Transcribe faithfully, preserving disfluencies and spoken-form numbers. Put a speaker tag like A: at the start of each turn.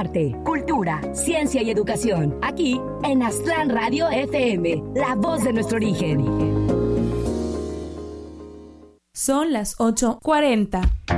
A: arte, cultura, ciencia y educación. Aquí en Aztlán Radio F M, la voz de nuestro origen.
B: Son las ocho cuarenta.